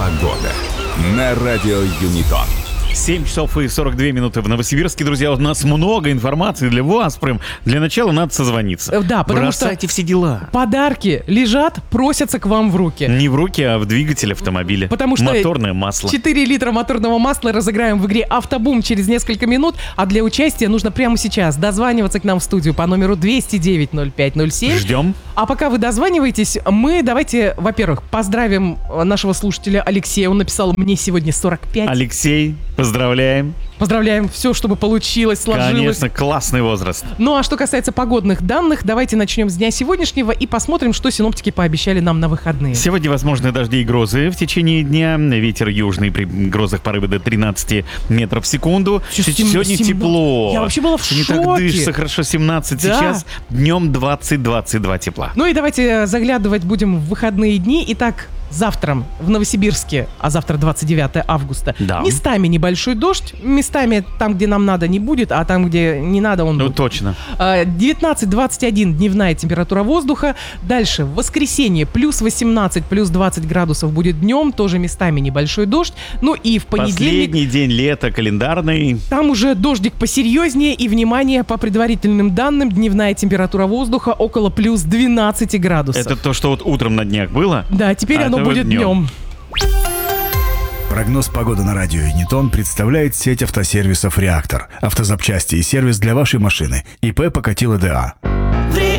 Погода на радио Юнитон. 7 часов и 42 минуты в Новосибирске. Друзья, у нас много информации для вас. Прям для начала надо созвониться. Да, потому бросайте все дела. Подарки лежат, просятся к вам в руки. Не в руки, а в двигатель автомобиля. Потому что моторное масло. 4 литра моторного масла разыграем в игре «Автобум» через несколько минут. А для участия нужно прямо сейчас дозваниваться к нам в студию по номеру 209-0507. Ждем. А пока вы дозваниваетесь, мы давайте, во-первых, поздравим нашего слушателя Алексея. Он написал: мне сегодня 45. Алексей, поздравляем. Поздравляем, все, чтобы получилось, сложилось. Конечно, классный возраст. Ну а что касается погодных данных, давайте начнем с дня сегодняшнего и посмотрим, что синоптики пообещали нам на выходные. Сегодня возможны дожди и грозы в течение дня. Ветер южный, при грозах порывы до 13 метров в секунду. Сегодня тепло. Я вообще была в шоке. Не так дышится, хорошо, 17 Да. сейчас. Днем 20-22 тепла. Ну и давайте заглядывать будем в выходные дни. Итак, завтра в Новосибирске, а завтра 29 августа, Да. местами небольшой дождь, местами там, где нам надо, не будет, а там, где не надо, он Ну будет. точно. 19-21 дневная температура воздуха. Дальше в воскресенье плюс 18, плюс 20 градусов будет днем, тоже местами небольшой дождь. Ну и в понедельник Последний день лета календарный. там уже дождик посерьезнее, и, внимание, по предварительным данным, дневная температура воздуха около плюс 12 градусов. Это то, что вот утром на днях было? Да, теперь А оно это вот будет днем. днем. Прогноз погоды на радио Юнитон представляет сеть автосервисов «Реактор». Автозапчасти и сервис для вашей машины. ИП Покатило ДА.